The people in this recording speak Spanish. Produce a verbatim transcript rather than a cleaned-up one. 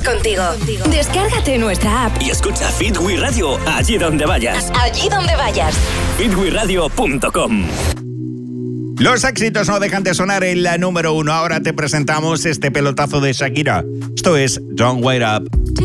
contigo. Descárgate nuestra app y escucha Fit We Radio allí donde vayas. Allí donde vayas. fit we radio punto com. Los éxitos no dejan de sonar en la número uno. Ahora te presentamos este pelotazo de Shakira. Esto es Don't Wait Up.